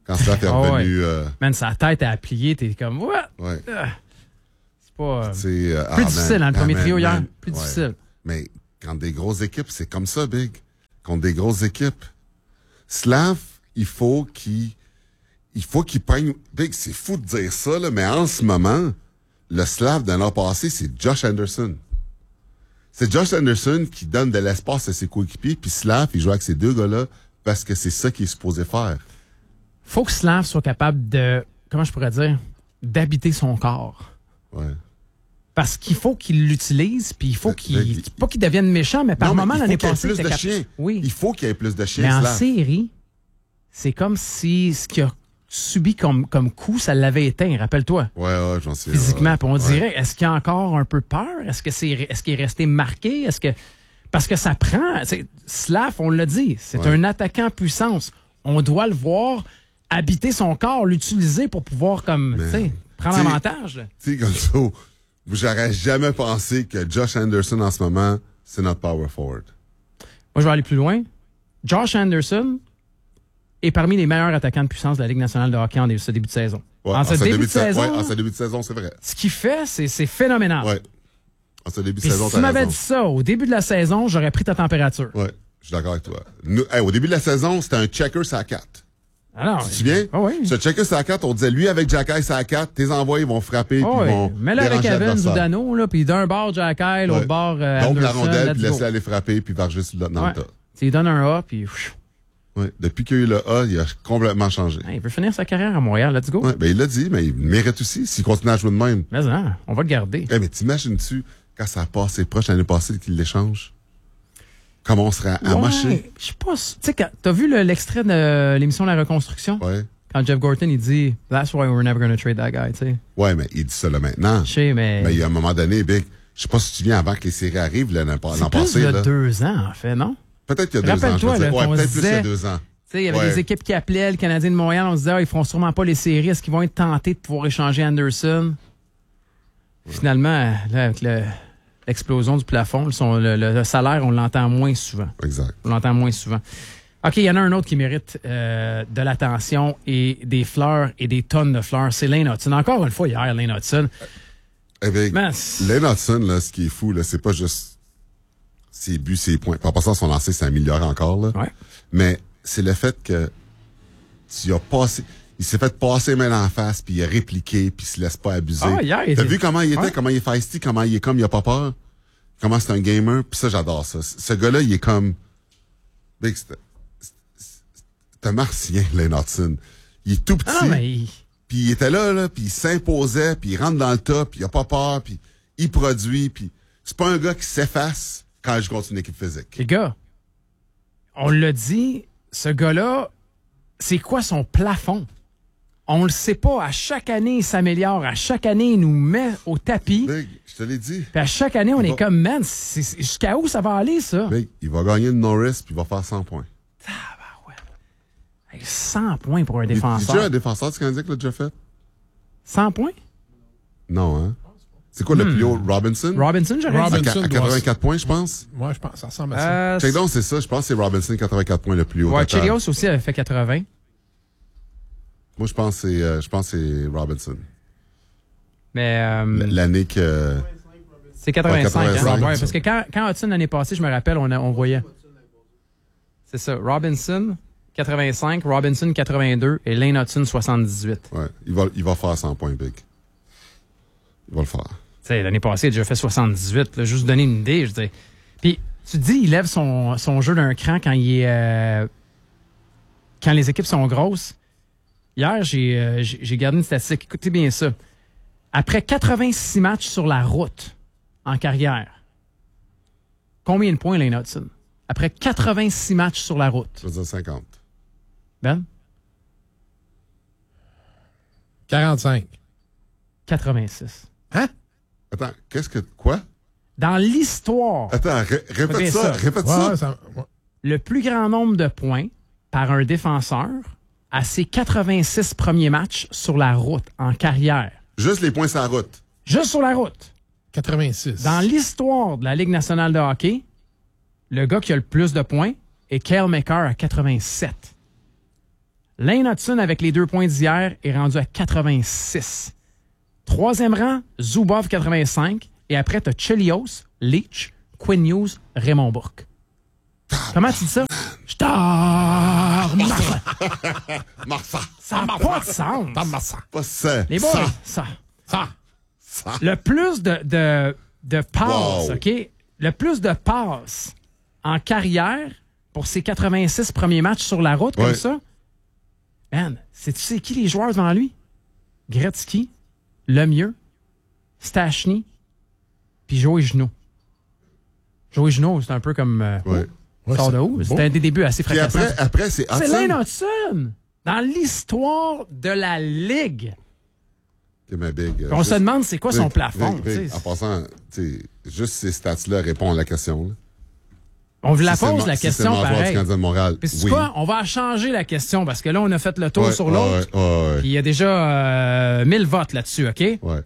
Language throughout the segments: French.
Quand Slav est revenu... Man, sa tête a plié, t'es comme, what? Ouais. C'est pas... C'est, plus difficile, le premier trio hier. Plus difficile. Mais quand des grosses équipes, c'est comme ça, Big. Contre des grosses équipes. Slav, il faut qu'il prenne... Big, c'est fou de dire ça, là, mais en ce moment, le Slav de l'an passé, c'est Josh Anderson. C'est Josh Anderson qui donne de l'espace à ses coéquipiers, puis Slav, il joue avec ces deux gars-là parce que c'est ça qu'il est supposé faire. Faut que Slav soit capable de, comment je pourrais dire, d'habiter son corps. Ouais. Parce qu'il faut qu'il l'utilise, puis il faut pas qu'il devienne méchant, mais par moment, l'année passée, il faut qu'il y ait plus de chiens. Oui. Il faut qu'il y ait plus de chiens, mais Slav. en série, c'est comme si ce qu'il a subi comme coup, ça l'avait éteint, rappelle-toi. Ouais, j'en sais. Physiquement, puis on dirait, est-ce qu'il a encore un peu peur? Est-ce qu'il est resté marqué? Parce que ça prend... Slav, on l'a dit, c'est un attaquant puissance. On doit le voir habiter son corps, l'utiliser pour pouvoir prendre avantage. Tu sais, comme ça, j'aurais jamais pensé que Josh Anderson, en ce moment, c'est notre power forward. Moi, je vais aller plus loin. Josh Anderson est parmi les meilleurs attaquants de puissance de la Ligue nationale de hockey en ce début de saison. Ouais, en ce début de saison, en ce début de saison, c'est vrai. Ce qu'il fait, c'est phénoménal. Ouais. En ce début de Puis saison, si tu m'avais dit ça au début de la saison, j'aurais pris ta température. Ouais, je suis d'accord avec toi. Au début de la saison, c'était un checker sur la 4. Alors, tu te souviens? Ah oui. Ce checker sur la 4, on disait, lui, avec Jacky sur la 4, tes envois, ils vont frapper, puis ils vont mets-le avec Evans ou Dano, là, puis d'un bord Jacky, l'autre bord donc Anderson, la rondelle, puis laisse-le aller frapper, puis varger dans le tas. Tu lui donnes un A, puis... Oui, depuis qu'il y a eu le A, il a complètement changé. Il veut finir sa carrière à Montréal, let's go. Ouais, il l'a dit, mais il mérite aussi s'il continue à jouer de même. Mais non, on va le garder. Mais t'imagines-tu, quand ça a passé proche l'année passée qu'il l'échange? Comment on serait amoché? Je sais pas. Tu sais, t'as vu l'extrait de l'émission La Reconstruction? Ouais. Quand Jeff Gorton, il dit « That's why we're never going to trade that guy », tu sais. Ouais, mais il dit ça là maintenant. Je sais, mais... Mais il y a un moment donné, Big, je sais pas si tu viens avant que les séries arrivent l'an passé. Il y a 2 ans, en fait, non? Peut-être qu'il y a 2 ans, je veux dire. Ouais, peut-être plus qu'il y a 2 ans. Tu sais, il y avait des équipes qui appelaient le Canadien de Montréal, on se disait, ils feront sûrement pas les séries, est-ce qu'ils vont être tentés de pouvoir échanger Anderson? Ouais. Finalement, là, avec l'explosion du plafond, le salaire, on l'entend moins souvent. Exact. On l'entend moins souvent. OK, il y en a un autre qui mérite de l'attention et des fleurs et des tonnes de fleurs. C'est Lane Hudson. Encore une fois, hier, Lane Hudson. Lane Hudson, là, ce qui est fou, là, c'est pas juste ses buts, ses points. En passant, son lancer s'est amélioré encore, là. Ouais. Mais c'est le fait que tu as passé... Il s'est fait passer main en face, puis il a répliqué, puis il se laisse pas abuser. Ah, hier, t'as vu comment il était, comment il est feisty, comment il est comme, il a pas peur? Comment c'est un gamer? Puis ça, j'adore ça. Ce gars-là, il est comme... C'est un martien, Lane Hudson. Il est tout petit. Puis il était là, puis il s'imposait, puis il rentre dans le tas, puis il a pas peur, puis il produit, puis c'est pas un gars qui s'efface quand il joue contre une équipe physique. Les gars, on l'a dit, ce gars-là, c'est quoi son plafond? On le sait pas. À chaque année, il s'améliore. À chaque année, il nous met au tapis. Big, je te l'ai dit. Puis à chaque année, on est comme, man, jusqu'à où ça va aller, ça? Big, il va gagner une Norris, puis il va faire 100 points. 100 points pour un défenseur. C'est déjà un défenseur du Canadien qui l'a déjà fait? 100 points? Non, hein? C'est quoi le plus haut? Robinson? Robinson, j'aurais dit. À 84 points, je pense. Ouais, je pense. Ça ressemble à ça. Check donc, c'est ça. Je pense que c'est Robinson, 84 points le plus haut. Ouais, Chelios aussi avait fait 80. Moi, je pense que c'est Robinson. Mais... l'année que... C'est 85. 85 hein? Ouais, parce que quand Hudson, l'année passée, je me rappelle, on voyait... C'est ça. Robinson... 85, Robinson 82 et Lane Hudson 78. Ouais, il va faire 100 points, Big. Il va le faire. Tu sais, l'année passée, il a déjà fait 78. Là, juste donner une idée, je dis. Puis, tu te dis, il lève son jeu d'un cran quand il est... quand les équipes sont grosses. Hier, j'ai gardé une statistique. Écoutez bien ça. Après 86 matchs sur la route en carrière, combien de points Lane Hudson? Après 86 matchs sur la route. Je veux dire 50. Ben? 45. 86. Hein? Attends, quoi? Dans l'histoire. Attends, répète ça. Répète ça. Le plus grand nombre de points par un défenseur à ses 86 premiers matchs sur la route en carrière. Juste les points sur la route. Juste sur la route. 86. Dans l'histoire de la Ligue nationale de hockey, le gars qui a le plus de points est Cale Makar à 87. Lane Hudson, avec les 2 points d'hier, est rendu à 86. 3e rang, Zubov, 85. Et après, t'as Chelios, Leach, Quinn Hughes, Raymond Bourque. Comment tu dis ça? Marfa. Ça n'a pas de sens. Pas ça. Les boys, ça. Le plus de passes, wow. OK? Le plus de passes en carrière pour ses 86 premiers matchs sur la route, comme ça. Man, tu sais qui les joueurs devant lui? Gretzky, Lemieux, Stachny, puis Joey Genot. Joey Genot, c'est un peu comme... sort de où? C'était un des débuts assez fracassants. Après, c'est Hudson. C'est Lane Hudson! Dans l'histoire de la Ligue. On se demande c'est quoi son plafond. En passant, juste ces stats-là répondent à la question. Là. On vous la pose, la question, pareil. Du Montréal, puis c'est quoi? On va changer la question parce que là, on a fait le tour sur l'autre. Puis il y a déjà 1000 votes là-dessus, OK? Ouais.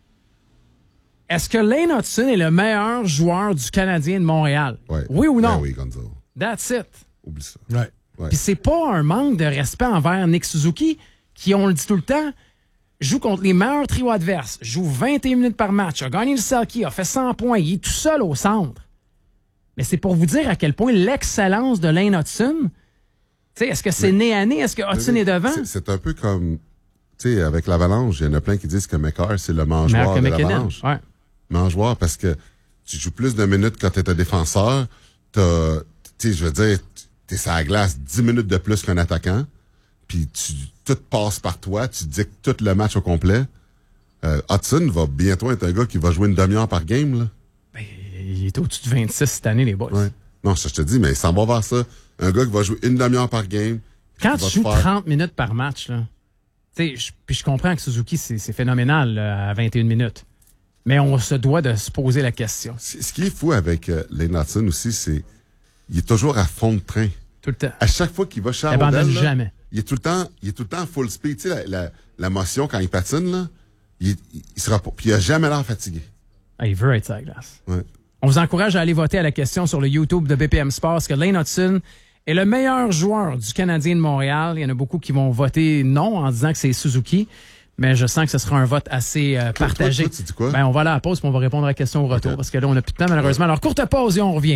Est-ce que Lane Hudson est le meilleur joueur du Canadien de Montréal? Oui ou non? Oui, Gonzo. That's it. Oublie ça. Ouais. Puis c'est pas un manque de respect envers Nick Suzuki, qui, on le dit tout le temps, joue contre les meilleurs trios adverses, joue 21 minutes par match, a gagné le Selkie, a fait 100 points, il est tout seul au centre. Mais c'est pour vous dire à quel point l'excellence de Lane Hudson, est-ce que c'est nez à nez? Est-ce que Hudson est devant? C'est un peu comme, avec l'Avalanche, il y en a plein qui disent que McCarr, c'est le mangeoire de l'Avalanche. Ouais. Mangeoire parce que tu joues plus de minutes quand t'es un défenseur, je veux dire, t'es sur la glace 10 minutes de plus qu'un attaquant, puis tout passe par toi, tu dictes tout le match au complet. Hudson va bientôt être un gars qui va jouer une demi-heure par game, là. Ben, il est au-dessus de 26 cette année, les boys. Ouais. Non, je te dis, mais ça va vers ça. Un gars qui va jouer une demi-heure par game. Quand tu joues 30 minutes par match, là, puis je comprends que Suzuki, c'est phénoménal là, à 21 minutes. Mais on se doit de se poser la question. Ce qui est fou avec Lane Hudson aussi, c'est il est toujours à fond de train. Tout le temps. À chaque fois qu'il va chez il abandonne jamais. Il est tout le temps full speed. Tu sais, la motion quand il patine, là, il sera pas. Puis il a jamais l'air fatigué. Ah, il veut être sur la glace. Ouais. On vous encourage à aller voter à la question sur le YouTube de BPM Sports. Est-ce que Lane Hudson est le meilleur joueur du Canadien de Montréal? Il y en a beaucoup qui vont voter non en disant que c'est Suzuki. Mais je sens que ce sera un vote assez partagé. Toi, tu dis quoi? Ben, on va aller à la pause et on va répondre à la question au retour parce que là, on n'a plus de temps malheureusement. Alors, courte pause et on revient.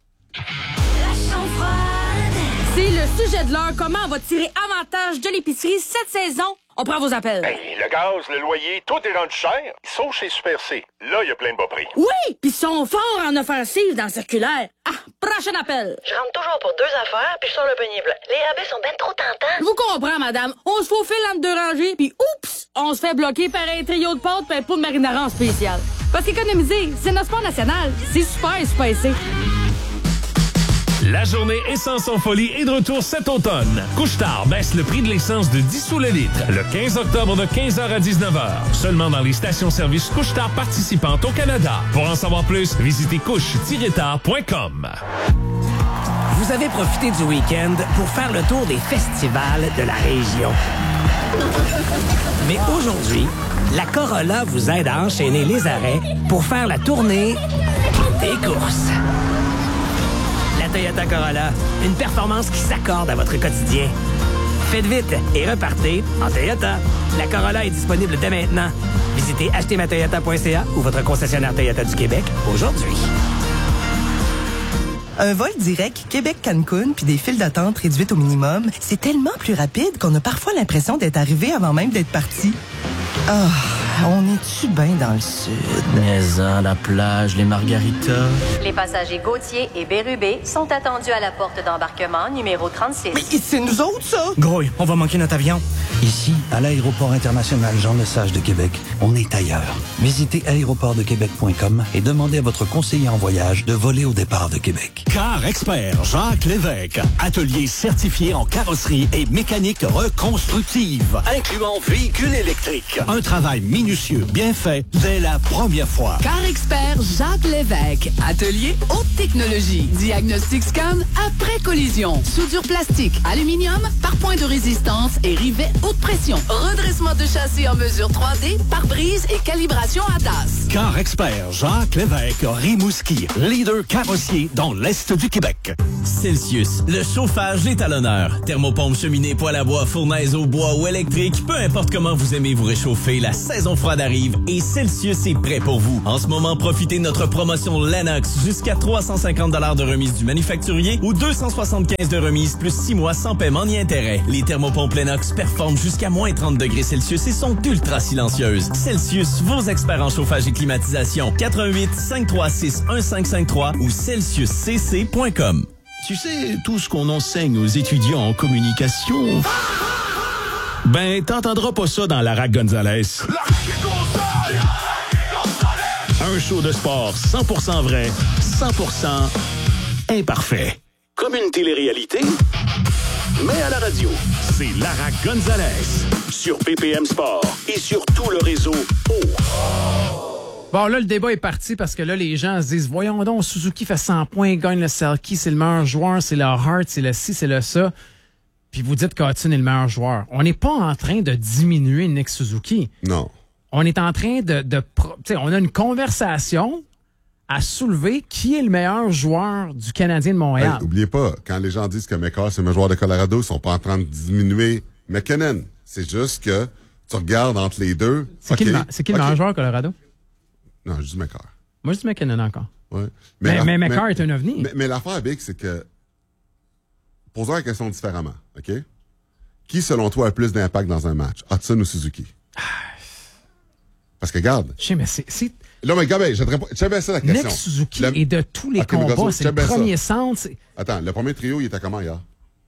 C'est le sujet de l'heure. Comment on va tirer avantage de l'épicerie cette saison? On prend vos appels. Hey, le gaz, le loyer, tout est rendu cher. Sauf chez Super C. Là, il y a plein de bas prix. Oui, puis ils sont forts en offensive dans le circulaire. Ah, prochain appel. Je rentre toujours pour 2 affaires, puis je sors le panier blanc. Les rabais sont bien trop tentants. Je vous comprends, madame. On se faufile entre 2 rangées, puis oups, on se fait bloquer par un trio de pâtes et un pot de marinara en spécial. Parce qu'économiser, c'est notre sport national. C'est super spacé. La journée Essence en folie est de retour cet automne. Couche-Tard baisse le prix de l'essence de 10 sous le litre le 15 octobre de 15h à 19h. Seulement dans les stations-service Couche-Tard participantes au Canada. Pour en savoir plus, visitez couche-tard.com. Vous avez profité du week-end pour faire le tour des festivals de la région. Mais aujourd'hui, la Corolla vous aide à enchaîner les arrêts pour faire la tournée des courses. La Toyota Corolla, une performance qui s'accorde à votre quotidien. Faites vite et repartez en Toyota. La Corolla est disponible dès maintenant. Visitez achetermatoyota.ca ou votre concessionnaire Toyota du Québec aujourd'hui. Un vol direct Québec-Cancun puis des files d'attente réduites au minimum, c'est tellement plus rapide qu'on a parfois l'impression d'être arrivé avant même d'être parti. Ah, on est-tu bien dans le sud? Maison, la plage, les margaritas. Les passagers Gauthier et Bérubé sont attendus à la porte d'embarquement numéro 36. Mais c'est nous autres, ça? Grouille, on va manquer notre avion. Ici, à l'aéroport international Jean-Lesage de Québec, on est ailleurs. Visitez aéroportdequebec.com et demandez à votre conseiller en voyage de voler au départ de Québec. Car Expert Jacques Lévesque, atelier certifié en carrosserie et mécanique reconstructive, incluant véhicules électriques. Un travail minutieux minutieux, bien fait, dès la première fois. Car expert Jacques Lévesque. Atelier haute technologie. Diagnostic scan après collision. Soudure plastique, aluminium, par point de résistance et rivet haute pression. Redressement de châssis en mesure 3D, pare-brise et calibration ADAS. Car expert Jacques Lévesque, Rimouski, leader carrossier dans l'Est du Québec. Celsius, le chauffage est à l'honneur. Thermopompe, cheminée, poêle à bois, fournaise au bois ou électrique, peu importe comment vous aimez vous réchauffer, la saison froide arrive et Celsius est prêt pour vous. En ce moment, profitez de notre promotion Lennox, jusqu'à 350 $ de remise du manufacturier ou 275 de remise plus 6 mois sans paiement ni intérêt. Les thermopompes Lennox performent jusqu'à moins 30 degrés Celsius et sont ultra silencieuses. Celsius, vos experts en chauffage et climatisation. 88 536 1553 ou celsiuscc.com. Tu sais, tout ce qu'on enseigne aux étudiants en communication... Ben, t'entendras pas ça dans Lara Gonzalez. Un show de sport 100% vrai, 100% imparfait. Comme une télé-réalité, mais à la radio. C'est Lara Gonzalez sur PPM Sport et sur tout le réseau Bon, là, le débat est parti parce que là, les gens se disent, voyons donc, Suzuki fait 100 points, gagne le Selkie, c'est le meilleur joueur, c'est le Hart, c'est le ci, c'est le ça. Puis vous dites qu'Hudson est le meilleur joueur. On n'est pas en train de diminuer Nick Suzuki. Non. On est en train on a une conversation à soulever qui est le meilleur joueur du Canadien de Montréal. Hey, oubliez pas, quand les gens disent que McCarr, c'est le meilleur joueur de Colorado, ils sont pas en train de diminuer McKinnon. C'est juste que tu regardes entre les deux. C'est qui le meilleur joueur de Colorado? Non, je dis McCarr. Moi, je dis McKinnon encore. Ouais. Mais McCarr est un ovni. Mais l'affaire, Big, c'est que posons la question différemment, OK? Qui, selon toi, a le plus d'impact dans un match? Hudson ou Suzuki? Parce que, regarde. Je sais, mais c'est... Là, mais Gabin, j'avais ça la question. Nick Suzuki est de tous les combats. C'est le premier centre. Attends, le premier trio, il était comment hier?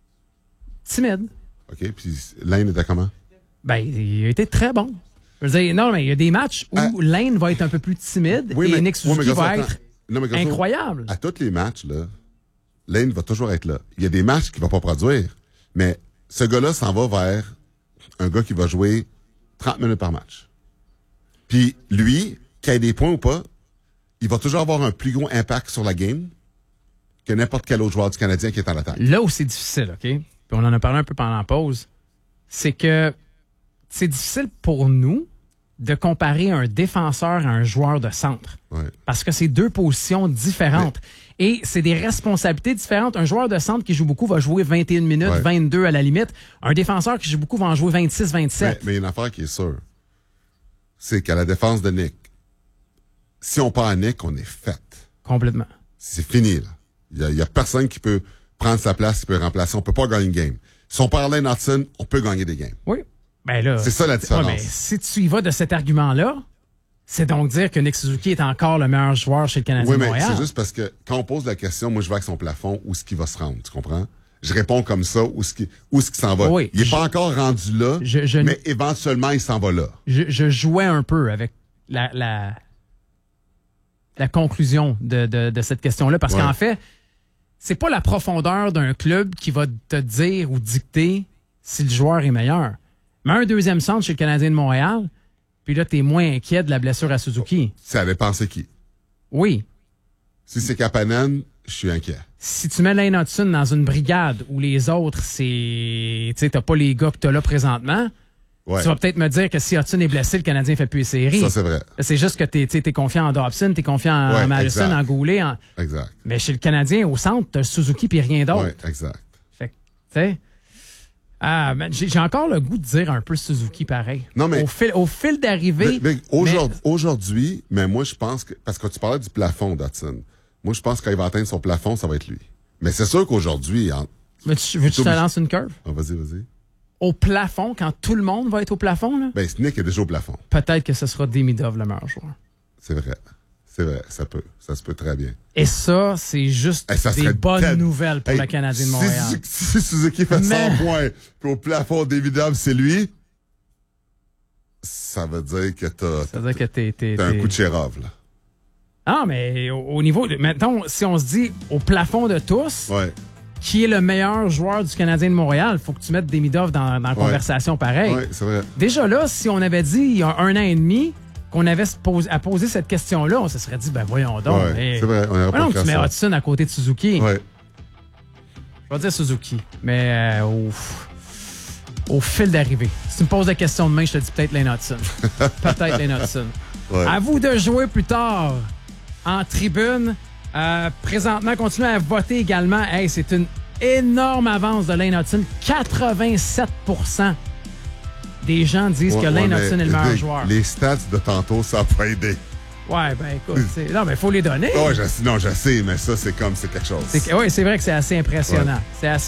Timide. OK, puis Lane était comment? Ben, il a été très bon. Je veux dire, non, mais il y a des matchs où Lane va être un peu plus timide et Nick Suzuki va être incroyable. À tous les matchs, là, Lane va toujours être là. Il y a des matchs qu'il va pas produire, mais ce gars-là s'en va vers un gars qui va jouer 30 minutes par match. Puis lui, qu'il ait des points ou pas, il va toujours avoir un plus gros impact sur la game que n'importe quel autre joueur du Canadien qui est en attaque. Là où c'est difficile, OK? Puis on en a parlé un peu pendant la pause, c'est que c'est difficile pour nous de comparer un défenseur à un joueur de centre. Ouais. Parce que c'est deux positions différentes. Et c'est des responsabilités différentes. Un joueur de centre qui joue beaucoup va jouer 21 minutes, 22 à la limite. Un défenseur qui joue beaucoup va en jouer 26, 27. Mais il y a une affaire qui est sûre. C'est qu'à la défense de Nick, si on part à Nick, on est fait. Complètement. C'est fini, là. Il y a personne qui peut prendre sa place, qui peut remplacer. On peut pas gagner une game. Si on parle à Hudson, on peut gagner des games. Oui. Ben là, c'est ça la différence. Ouais, mais si tu y vas de cet argument-là, c'est donc dire que Nick Suzuki est encore le meilleur joueur chez le Canadien de Montréal. Oui, mais c'est juste parce que quand on pose la question, moi, je vais avec son plafond, où est-ce qu'il va se rendre, tu comprends? Je réponds comme ça, où est-ce qu'il s'en va. Oui, il n'est pas encore rendu là, mais éventuellement, il s'en va là. Je jouais un peu avec la conclusion de cette question-là, parce qu'en fait, c'est pas la profondeur d'un club qui va te dire ou dicter si le joueur est meilleur. Mais un deuxième centre chez le Canadien de Montréal, puis là, t'es moins inquiet de la blessure à Suzuki. Ça dépend c'est qui. Oui. Si c'est Kapanen, je suis inquiet. Si tu mets Lane Hudson dans une brigade où les autres, c'est... Tu sais, t'as pas les gars que t'as là présentement, tu vas peut-être me dire que si Hudson est blessé, le Canadien fait plus les séries. Ça, c'est vrai. C'est juste que t'es confiant en Dobson, t'es confiant en Madison, en Goulet. Exact. Mais chez le Canadien, au centre, t'as Suzuki puis rien d'autre. Oui, exact. Fait que, tu sais... Ah, man, j'ai encore le goût de dire un peu Suzuki pareil. Non, mais au fil d'arrivée. Aujourd'hui, mais moi, je pense que. Parce que tu parlais du plafond d'Hudson. Moi, je pense que quand il va atteindre son plafond, ça va être lui. Mais c'est sûr qu'aujourd'hui. Veux-tu que je te lance une curve? Ah, vas-y. Au plafond, quand tout le monde va être au plafond, là? Ben, Nick est déjà au plafond. Peut-être que ce sera Demidov le meilleur joueur. C'est vrai. C'est vrai, ça se peut très bien. Et ça, c'est juste des bonnes nouvelles pour le Canadien de Montréal. Si Suzuki fait 100 points, puis au plafond d'évidence, c'est lui, ça veut dire que t'as un coup de Chérov, là. Ah, mais au niveau... Maintenant, si on se dit au plafond de tous, qui est le meilleur joueur du Canadien de Montréal, il faut que tu mettes Demidov dans la conversation pareil. Oui, c'est vrai. Déjà là, si on avait dit il y a 1 an et demi qu'on avait à poser cette question-là, on se serait dit, ben voyons donc. Ouais, c'est vrai, on n'aurait pas tu mets Hudson à côté de Suzuki. Ouais. Je vais dire Suzuki, mais au fil d'arrivée. Si tu me poses la question demain, je te dis peut-être Lane Hudson. Peut-être Lane Hudson. Ouais. À vous de jouer plus tard en tribune. Présentement, continuez à voter également. Hey, c'est une énorme avance de Lane Hudson. 87% des gens disent que Lane Hudson est le meilleur joueur. Les stats de tantôt, ça n'a pas aidé. Ouais, ben écoute, non, mais il faut les donner. Ouais, je sais, mais ça, c'est quelque chose. Oui, c'est vrai que c'est assez impressionnant. Ouais. C'est assez